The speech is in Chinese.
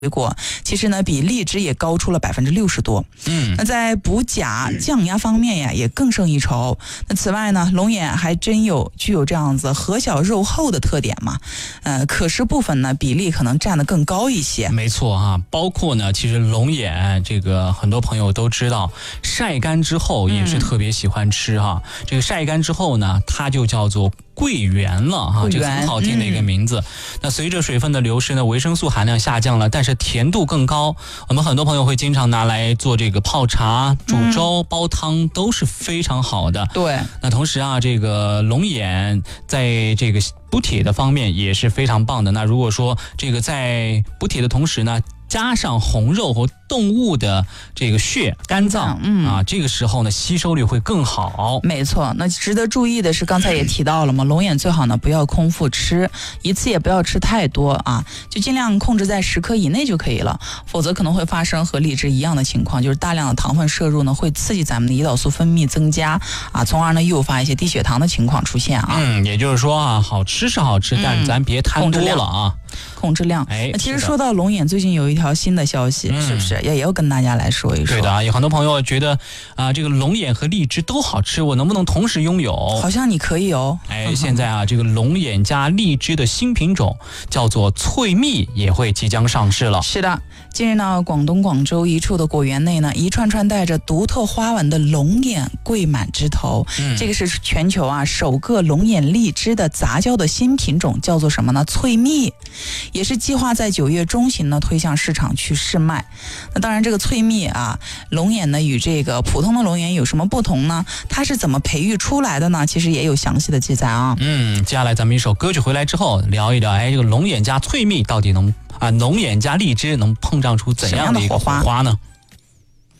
水果其实呢比荔枝也高出了60%多。那在补钾降压方面呀也更胜一筹。那此外呢，龙眼还真具有这样子核小肉厚的特点嘛，可食部分呢比例可能占得更高一些。 没错啊，包括呢，其实龙眼这个很多朋友都知道，晒干之后也是特别喜欢吃哈。这个晒干之后呢，它就叫做桂圆了哈，这个很好听的一个名字。那随着水分的流失呢，维生素含量下降了，但是甜度更高。我们很多朋友会经常拿来做这个泡茶、煮粥、煲汤，都是非常好的。 对。 那同时啊，这个龙眼在这个补铁的方面也是非常棒的。那如果说这个在补铁的同时呢，加上红肉和动物的这个血、肝脏这个时候呢吸收率会更好。 没错。那值得注意的是，刚才也提到了嘛，龙眼最好呢不要空腹吃，一次也不要吃太多啊，就尽量控制在10克以内就可以了，否则可能会发生和荔枝一样的情况，就是大量的糖分摄入呢会刺激咱们的胰岛素分泌增加啊，从而呢诱发一些低血糖的情况出现啊。 也就是说啊，好吃是好吃，但是咱别贪多了啊。 控制量。那其实说到龙眼，最近有一条新的消息，是不是也要跟大家来说一说？ 对的啊，有很多朋友觉得这个龙眼和荔枝都好吃，我能不能同时拥有？ 好像你可以哦。 现在啊，这个龙眼加荔枝的新品种叫做翠蜜也会即将上市了。 是的，近日呢，广东广州一处的果园内呢，一串串带着独特花纹的龙眼桂满枝头。这个是全球啊首个龙眼荔枝的杂交的新品种，叫做什么呢？翠蜜。也是计划在9月中旬呢推向市场去试卖。那当然，这个翠蜜啊，龙眼呢与这个普通的龙眼有什么不同呢？它是怎么培育出来的呢？其实也有详细的记载啊。 接下来咱们一首歌曲回来之后聊一聊，这个龙眼加翠蜜到底龙眼加荔枝能碰撞出怎样的一个火花呢？